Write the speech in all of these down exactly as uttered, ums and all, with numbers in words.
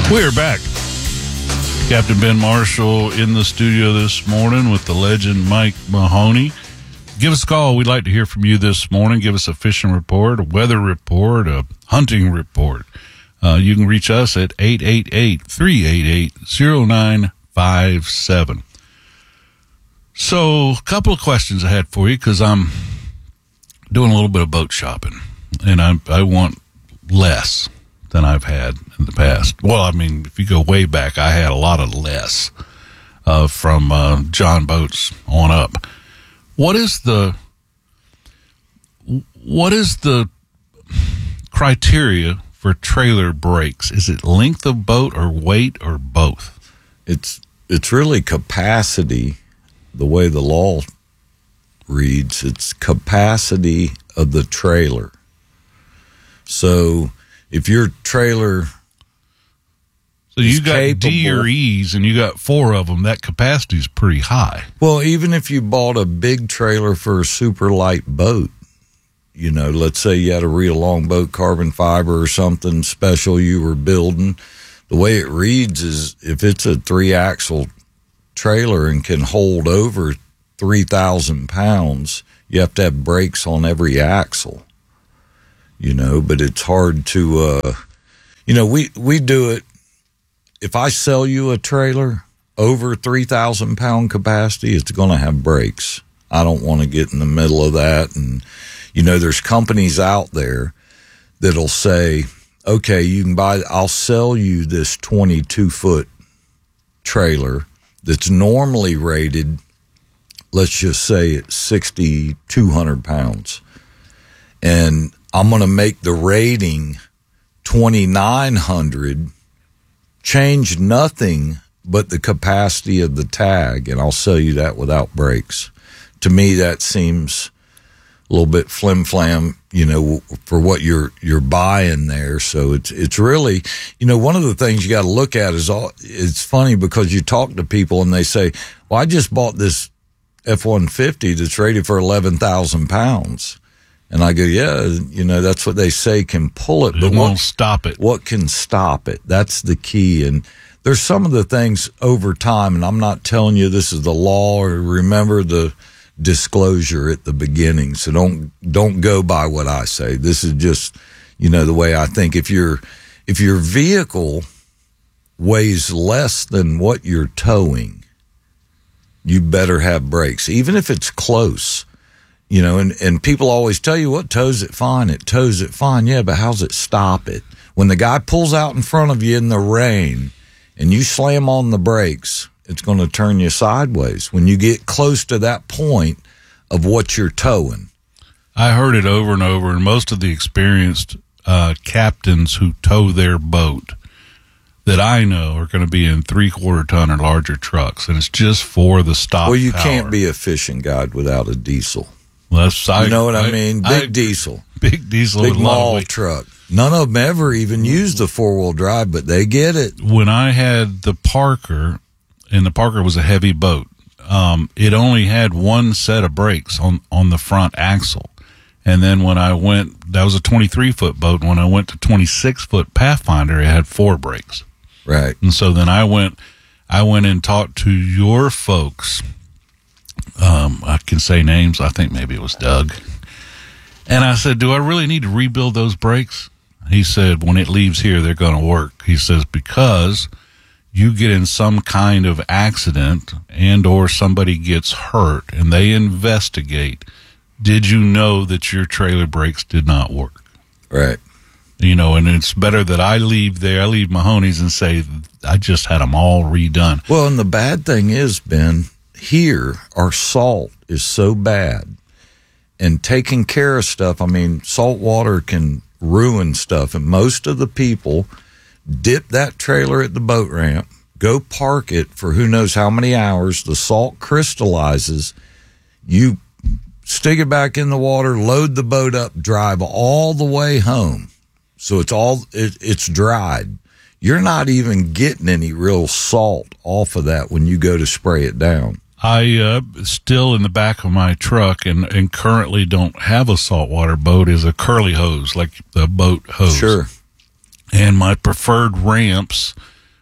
We're back. Captain Ben Marshall in the studio this morning with the legend Mike Mahoney. Give us a call. We'd like to hear from you this morning. Give us a fishing report, a weather report, a hunting report. Uh, you can reach us at eight eight eight, three eight eight, zero nine five seven. So, a couple of questions I had for you because I'm doing a little bit of boat shopping, and I, I want less than I've had in the past. Well, I mean, if you go way back, I had a lot of less uh, from uh, John Boats on up. What is the what is the criteria for trailer brakes? Is it length of boat or weight or both? It's it's really capacity. The way the law reads, it's capacity of the trailer. So if your trailer so you got capable, D or E's and you got four of them, that capacity is pretty high. Well, even if you bought a big trailer for a super light boat, you know, let's say you had a real long boat, carbon fiber or something special you were building, the way it reads is if it's a three-axle trailer and can hold over three thousand pounds, you have to have brakes on every axle. You know, but it's hard to, uh, you know, we, we do it. If I sell you a trailer over three thousand pound capacity, it's going to have brakes. I don't want to get in the middle of that. And, you know, there's companies out there that'll say, okay, you can buy, I'll sell you this twenty-two foot trailer that's normally rated, let's just say it's sixty-two hundred pounds. And I'm going to make the rating twenty-nine hundred, change nothing but the capacity of the tag, and I'll sell you that without brakes. To me, that seems a little bit flim-flam, you know, for what you're you're buying there. So it's it's really, you know, one of the things you got to look at is all. It's funny because you talk to people and they say, "Well, I just bought this F one fifty that's rated for eleven thousand pounds." And I go, yeah, you know, that's what they say can pull it. It but won't what, stop it. What can stop it? That's the key. And there's some of the things over time, and I'm not telling you this is the law, or remember the disclosure at the beginning. So don't don't go by what I say. This is just, you know, the way I think. If your if your vehicle weighs less than what you're towing, you better have brakes, even if it's close. You know, and, and people always tell you, what tows it fine? It tows it fine. Yeah, but how's it stop it? When the guy pulls out in front of you in the rain and you slam on the brakes, it's going to turn you sideways when you get close to that point of what you're towing. I heard it over and over, and most of the experienced uh, captains who tow their boat that I know are going to be in three-quarter ton or larger trucks, and it's just for the stop Well, you power. Can't be a fishing guide without a diesel. Well, that's, I, you know what I, I mean? Big I, diesel. Big diesel. Big with a lot of maul weight. truck. None of them ever even use the four-wheel drive, but they get it. When I had the Parker, and the Parker was a heavy boat, um, it only had one set of brakes on, on the front axle. And then when I went, that was a twenty-three foot boat. When I went to twenty-six foot Pathfinder, it had four brakes. Right. And so then I went, I went and talked to your folks. Um, I can say names. I think maybe it was Doug. And I said, do I really need to rebuild those brakes? He said, when it leaves here, they're going to work. He says, because you get in some kind of accident and or somebody gets hurt and they investigate, did you know that your trailer brakes did not work? Right. You know, and it's better that I leave there, I leave Mahoney's and say, I just had them all redone. Well, and the bad thing is, Ben, here, our salt is so bad. And taking care of stuff, I mean, salt water can ruin stuff. And most of the people dip that trailer at the boat ramp, go park it for who knows how many hours. The salt crystallizes. You stick it back in the water, load the boat up, drive all the way home. So it's all, it, it's dried. You're not even getting any real salt off of that when you go to spray it down. I uh, still in the back of my truck and, and currently don't have a saltwater boat is a curly hose, like the boat hose. Sure. And my preferred ramps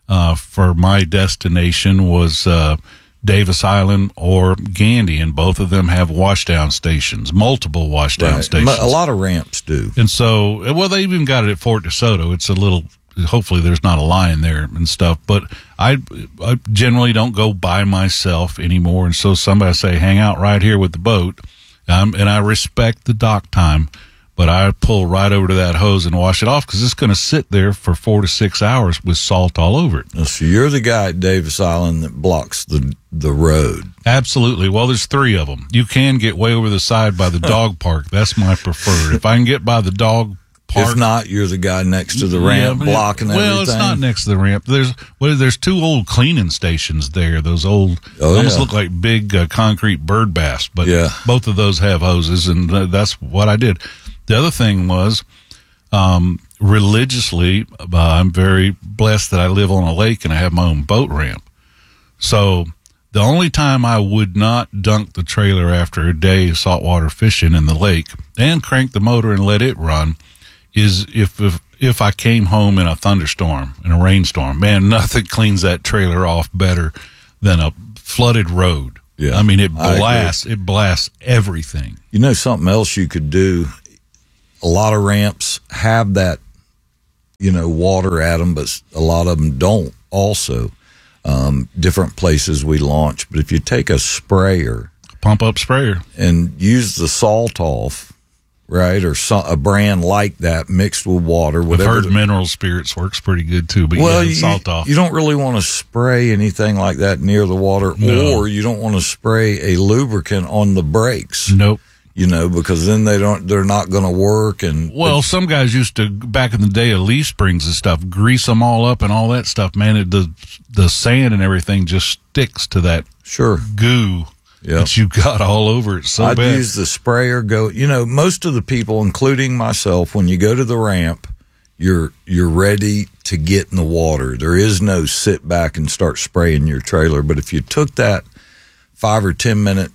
uh, for my destination was uh, Davis Island or Gandy, and both of them have washdown stations, multiple washdown Right. stations. A lot of ramps do. And so, well, they even got it at Fort DeSoto. It's a little, hopefully there's not a line there and stuff, but I, I generally don't go by myself anymore. And so somebody say, hang out right here with the boat. Um, and I respect the dock time, but I pull right over to that hose and wash it off because it's going to sit there for four to six hours with salt all over it. So you're the guy at Davis Island that blocks the the road. Absolutely. Well, there's three of them. You can get way over the side by the dog park. That's my preferred. If I can get by the dog park. If not, you're the guy next to the ramp Yeah, blocking well, everything. Well, it's not next to the ramp. There's well, there's two old cleaning stations there. Those old Oh, almost yeah. look like big uh, concrete bird baths. But Yeah. both of those have hoses, and th- that's what I did. The other thing was, um, religiously, uh, I'm very blessed that I live on a lake and I have my own boat ramp. So the only time I would not dunk the trailer after a day of saltwater fishing in the lake and crank the motor and let it run is if, if if I came home in a thunderstorm, in a rainstorm. Man, nothing cleans that trailer off better than a flooded road. Yeah, I mean, it I agree. blasts, it blasts everything. You know something else you could do? A lot of ramps have that, you know, water at them, but a lot of them don't also. Um, different places we launch. But if you take a sprayer Pump up sprayer. and use the salt off, right, or so, a brand like that mixed with water, I've whatever. heard the- mineral spirits works pretty good too, but well, yeah, you, salt off. you don't really want to spray anything like that near the water, No. or you don't want to spray a lubricant on the brakes. Nope. You know, because then they don't, they're not going to work. And Well, some guys used to, back in the day of leaf springs and stuff, grease them all up and all that stuff. Man, it, the the sand and everything just sticks to that sure, goo yeah. that you got all over it so I'd bad. use the sprayer. Go, you know, most of the people, including myself, when you go to the ramp, you're you're ready to get in the water. There is no sit back and start spraying your trailer. But if you took that five or ten minute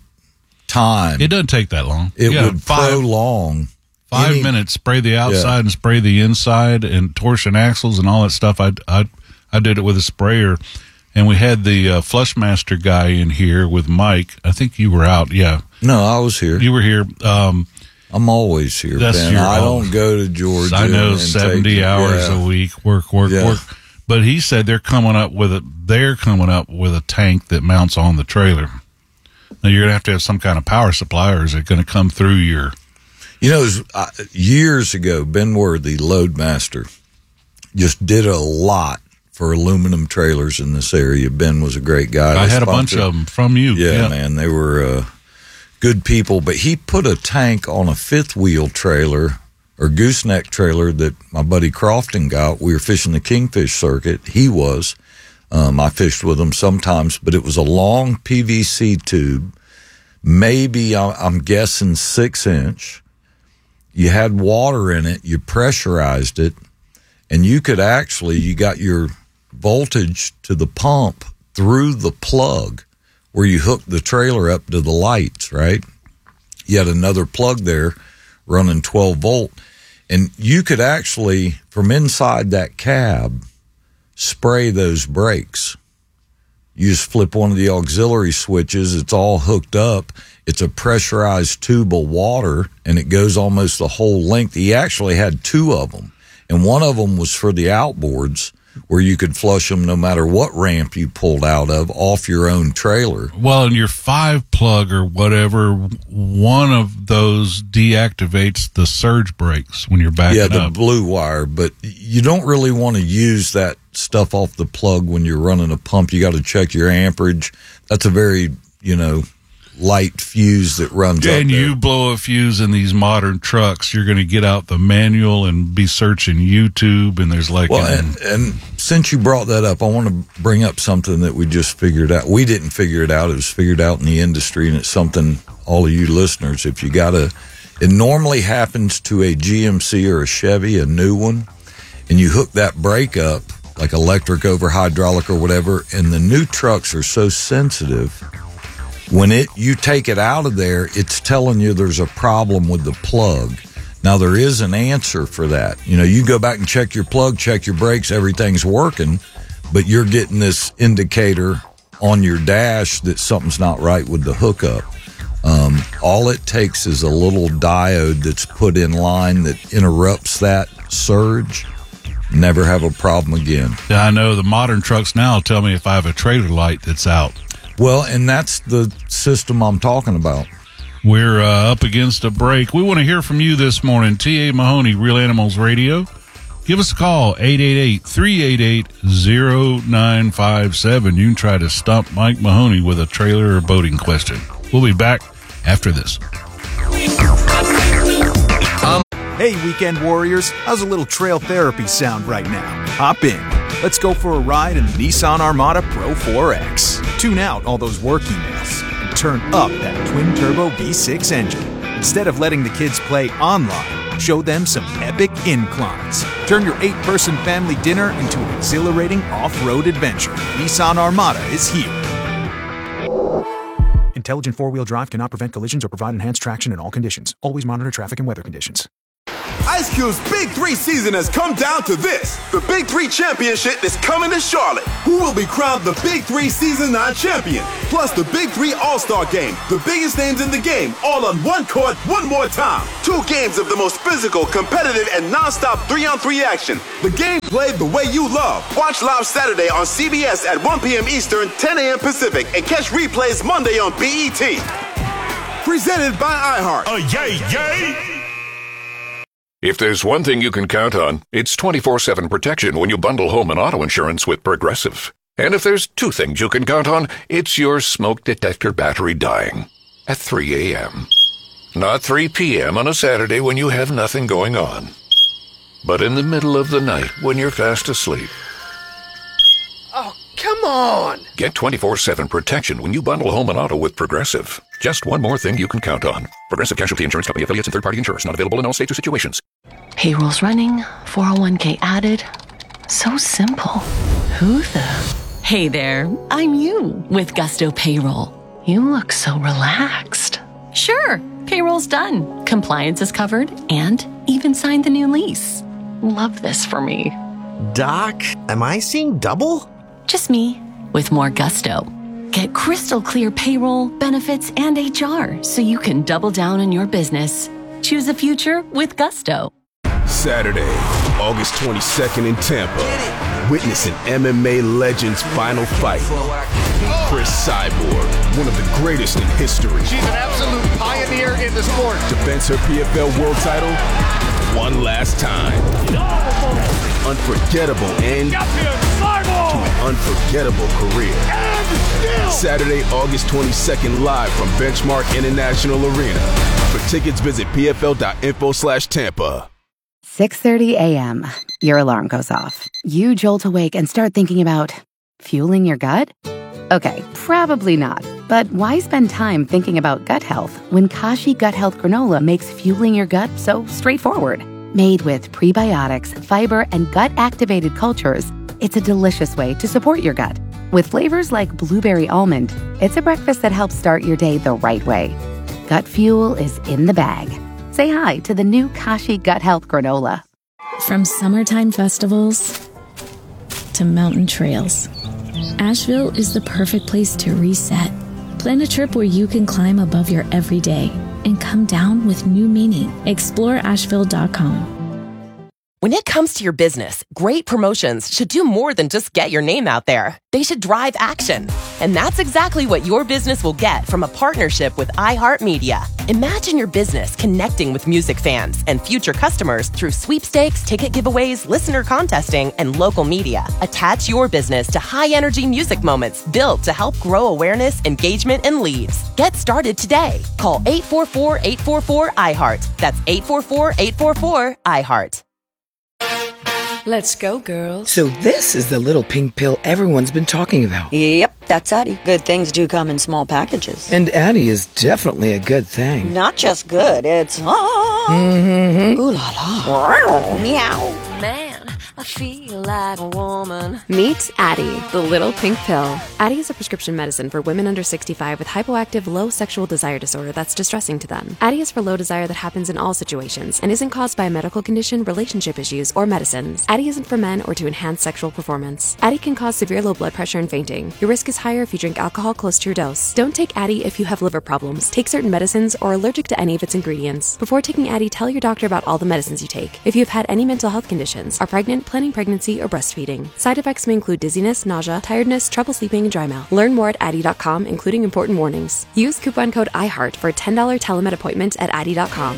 time, It doesn't take that long. it Yeah, would five, prolong. five any- minutes. Spray the outside Yeah. and spray the inside, and torsion axles and all that stuff. I I I did it with a sprayer, and we had the uh, Flushmaster guy in here with Mike. I think you were out. Yeah, No, I was here. you were here. Um, I'm always here, That's Ben. your- I oh. don't go to Georgia. I know and seventy take- hours yeah. a week, work, work, Yeah. work. But he said they're coming up with a they're coming up with a tank that mounts on the trailer. Now you're gonna have to have some kind of power supply, or is it going to come through your? You know, it was, uh, years ago, Ben Worthy, Loadmaster, just did a lot for aluminum trailers in this area. Ben was a great guy. I They had a bunch sponsored- of them from you. Yeah, man, they were uh, good people. But he put a tank on a fifth wheel trailer or gooseneck trailer that my buddy Crofton got. We were fishing the Kingfish circuit. He was. Um, I fished with him sometimes, but it was a long P V C tube, maybe I- I'm guessing six inch. You had water in it. You pressurized it, and you could actually you got your voltage to the pump through the plug where you hook the trailer up to the lights, right? You had another plug there running twelve volt, and you could actually, from inside that cab, spray those brakes. You just flip one of the auxiliary switches. It's all hooked up. It's a pressurized tube of water, and it goes almost the whole length. He actually had two of them, and one of them was for the outboards, where you could flush them no matter what ramp you pulled out of off your own trailer. Well, in your five plug or whatever, one of those deactivates the surge brakes when you're backing Yeah, the up. blue wire, but you don't really want to use that stuff off the plug when you're running a pump. You got to check your amperage. That's a very, you know, light fuse that runs up And there. you blow a fuse in these modern trucks, you're going to get out the manual and be searching YouTube, and there's like Well, an- and, and since you brought that up, I want to bring up something that we just figured out. We didn't figure it out. It was figured out in the industry, and it's something all of you listeners, if you got a, it normally happens to a G M C or a Chevy, a new one, and you hook that brake up, like electric over hydraulic or whatever, and the new trucks are so sensitive. When it you take it out of there, it's telling you there's a problem with the plug. Now, there is an answer for that. You know, you go back and check your plug, check your brakes, everything's working, but you're getting this indicator on your dash that something's not right with the hookup. Um, all it takes is a little diode that's put in line that interrupts that surge. Never have a problem again. Yeah, I know the modern trucks now tell me if I have a trailer light that's out. Well, and that's the system I'm talking about. We're uh, up against a break. We want to hear from you this morning. T A. Mahoney, Real Animals Radio. Give us a call, eight eight eight, three eight eight, zero nine five seven. You can try to stump Mike Mahoney with a trailer or boating question. We'll be back after this. Um, hey, weekend warriors. How's a little trail therapy sound right now? Hop in. Let's go for a ride in the Nissan Armada Pro four X. Tune out all those work emails and turn up that twin-turbo V six engine. Instead of letting the kids play online, show them some epic inclines. Turn your eight-person family dinner into an exhilarating off-road adventure. Nissan Armada is here. Intelligent four-wheel drive cannot prevent collisions or provide enhanced traction in all conditions. Always monitor traffic and weather conditions. Ice Cube's Big Three season has come down to this. The Big Three Championship is coming to Charlotte. Who will be crowned the Big Three Season nine champion? Plus the Big Three All-Star Game. The biggest names in the game, all on one court, one more time. Two games of the most physical, competitive, and non-stop three-on-three action. The game played the way you love. Watch live Saturday on C B S at one p.m. Eastern, ten a.m. Pacific, and catch replays Monday on B E T. Presented by iHeart. Oh, yay, yay! If there's one thing you can count on, it's twenty-four seven protection when you bundle home and auto insurance with Progressive. And if there's two things you can count on, it's your smoke detector battery dying at three a.m. Not three p.m. on a Saturday when you have nothing going on, but in the middle of the night when you're fast asleep. Oh, come on! Get twenty-four seven protection when you bundle home and auto with Progressive. Just one more thing you can count on. Progressive Casualty Insurance Company, affiliates, and third-party insurers. Not available in all states or situations. Payroll's running, four oh one k added. So simple. Who the? Hey there, I'm you with Gusto Payroll. You look so relaxed. Sure, payroll's done. Compliance is covered and even signed the new lease. Love this for me. Doc, am I seeing double? Just me with more gusto. Get crystal clear payroll, benefits, and H R so you can double down on your business. Choose a future with Gusto. Saturday, August twenty-second in Tampa. Witness an M M A legend's final fight. Chris Cyborg, one of the greatest in history. She's an absolute pioneer in the sport. Defends her P F L world title one last time. Unforgettable end to an unforgettable career. Saturday, August twenty-second, live from Benchmark International Arena. For tickets, visit pfl.info slash Tampa. six thirty a.m. Your alarm goes off. You jolt awake and start thinking about fueling your gut? Okay, probably not. But why spend time thinking about gut health when Kashi Gut Health Granola makes fueling your gut so straightforward? Made with prebiotics, fiber, and gut-activated cultures, it's a delicious way to support your gut. With flavors like blueberry almond, it's a breakfast that helps start your day the right way. Gut fuel is in the bag. Say hi to the new Kashi Gut Health Granola. From summertime festivals to mountain trails, Asheville is the perfect place to reset. Plan a trip where you can climb above your everyday and come down with new meaning. Explore Asheville dot com. When it comes to your business, great promotions should do more than just get your name out there. They should drive action. And that's exactly what your business will get from a partnership with iHeartMedia. Imagine your business connecting with music fans and future customers through sweepstakes, ticket giveaways, listener contesting, and local media. Attach your business to high-energy music moments built to help grow awareness, engagement, and leads. Get started today. Call eight four four, eight four four, I heart. That's eight four four, eight four four, I heart. Let's go, girls. So this is the little pink pill everyone's been talking about. Yep, that's Addie. Good things do come in small packages. And Addie is definitely a good thing. Not just good, it's... Ah, mm-hmm. ooh la la. Meow. Man, I feel like a woman. Meet Addie, the little pink pill. Addie is a prescription medicine for women under sixty-five with hypoactive low sexual desire disorder that's distressing to them. Addie is for low desire that happens in all situations and isn't caused by a medical condition, relationship issues, or medicines. Addie isn't for men or to enhance sexual performance. Addie can cause severe low blood pressure and fainting. Your risk is higher if you drink alcohol close to your dose. Don't take Addie if you have liver problems, take certain medicines, or are allergic to any of its ingredients. Before taking Addie, tell your doctor about all the medicines you take. If you have had any mental health conditions, are pregnant, planning pregnancy, or breastfeeding. Side effects may include dizziness, nausea, tiredness, trouble sleeping, and dry mouth. Learn more at addie dot com, including important warnings. Use coupon code iHeart for a ten dollars telemed appointment at addie dot com.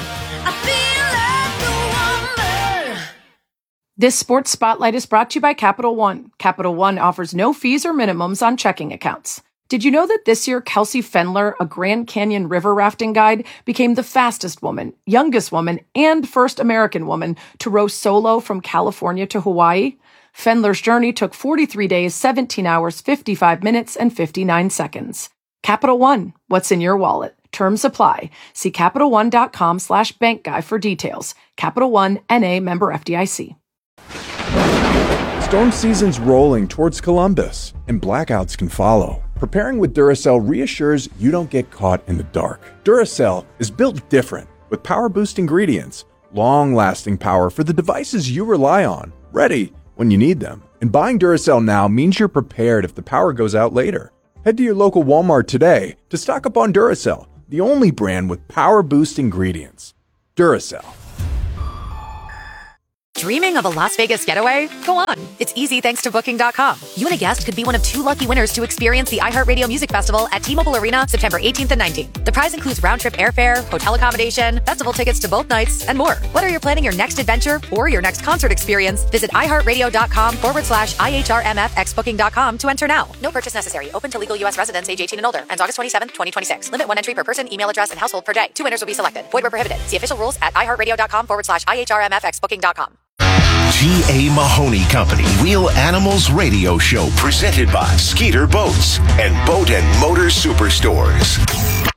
This sports spotlight is brought to you by Capital One. Capital One offers no fees or minimums on checking accounts. Did you know that this year Kelsey Fendler, a Grand Canyon river rafting guide, became the fastest woman, youngest woman, and first American woman to row solo from California to Hawaii? Fendler's journey took forty-three days, seventeen hours, fifty-five minutes, and fifty-nine seconds. Capital One, what's in your wallet? Terms apply. See CapitalOne.com slash bank guy for details. Capital One, N A member F D I C. Storm season's rolling towards Columbus, and blackouts can follow. Preparing with Duracell reassures you don't get caught in the dark. Duracell is built different, with power-boost ingredients, long-lasting power for the devices you rely on, ready when you need them. And buying Duracell now means you're prepared if the power goes out later. Head to your local Walmart today to stock up on Duracell, the only brand with power-boost ingredients. Duracell. Dreaming of a Las Vegas getaway? Go on. It's easy thanks to Booking dot com. You and a guest could be one of two lucky winners to experience the iHeartRadio Music Festival at T-Mobile Arena September eighteenth and nineteenth. The prize includes round-trip airfare, hotel accommodation, festival tickets to both nights, and more. Whether you're planning your next adventure or your next concert experience, visit iHeartRadio.com forward slash IHRMFX Booking dot com to enter now. No purchase necessary. Open to legal U S residents age eighteen and older. Ends August twenty-seventh, twenty twenty-six. Limit one entry per person, email address, and household per day. Two winners will be selected. Void where prohibited. See official rules at iHeartRadio.com forward slash IHRMFX Booking dot com. G A. Mahoney Company Real Animals Radio Show presented by Skeeter Boats and Boat and Motor Superstores.